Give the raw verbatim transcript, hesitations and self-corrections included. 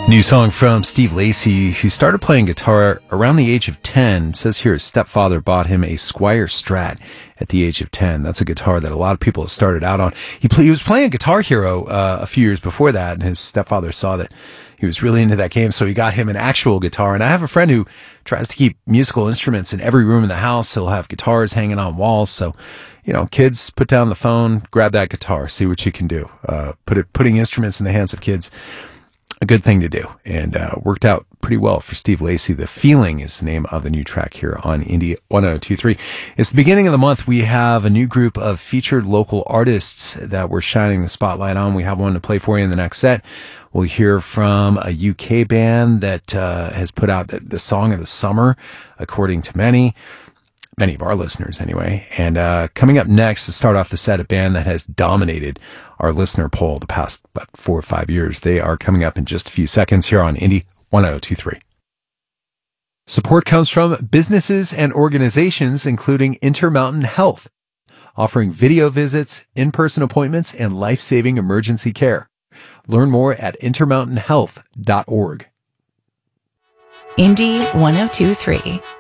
New song from Steve Lacy, who started playing guitar around the age of ten. It says here his stepfather bought him a Squire Strat at the age of ten. That's a guitar that a lot of people have started out on. He, play, he was playing Guitar Hero uh, a few years before that, and his stepfather saw that he was really into that game, so he got him an actual guitar. And I have a friend who tries to keep musical instruments in every room in the house. He'll have guitars hanging on walls. So, you know, kids, put down the phone, grab that guitar, see what you can do. Uh, put it, putting instruments in the hands of kids, a good thing to do, and uh, worked out pretty well for Steve Lacy. The Feeling is the name of the new track here on Indie one oh two three. It's the beginning of the month. We have a new group of featured local artists that we're shining the spotlight on. We have one to play for you in the next set. We'll hear from a U K band that uh, has put out the, the song of the summer, according to many. Many of our listeners anyway. And uh, coming up next to start off the set, a band that has dominated our listener poll the past about four or five years. They are coming up in just a few seconds here on Indie one oh two three. Support comes from businesses and organizations, including Intermountain Health, offering video visits, in-person appointments, and life-saving emergency care. Learn more at intermountain health dot org. Indie one oh two three.